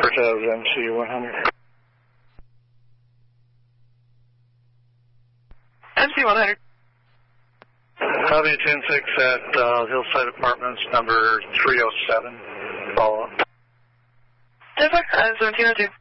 North of MC100. MC100. Copy 10-6 at Hillside Apartments, number 307. Follow up. 10-6, 1702.